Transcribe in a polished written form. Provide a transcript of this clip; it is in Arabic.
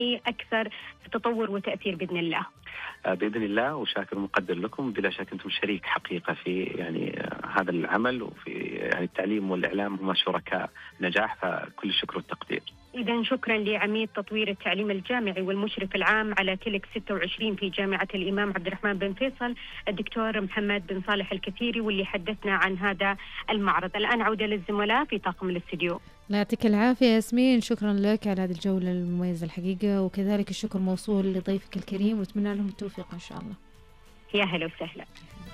أكثر تطور وتأثير بإذن الله. بإذن الله، وشاكر ومقدر لكم. بلا شك أنتم شريك حقيقة في هذا العمل، وفي التعليم والإعلام هما شركاء نجاح، فكل الشكر والتقدير. إذن شكرا لعميد تطوير التعليم الجامعي والمشرف العام على تلك 26 في جامعة الإمام عبد الرحمن بن فيصل الدكتور محمد بن صالح الكثيري، واللي حدثنا عن هذا المعرض. الآن عودة للزملاء في طاقم الاستديو. الله يعطيك العافية ياسمين، شكرا لك على هذه الجولة المميزة الحقيقة، وكذلك الشكر موصول لضيفك الكريم، ونتمنى لهم التوفيق إن شاء الله. يا هلا وسهلا.